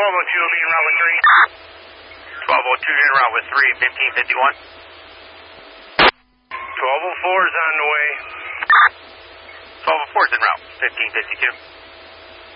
1202 will be en route with 3. 1202 en route with 3, 1551. 1204 is on the way. 1204 is en route, 1552.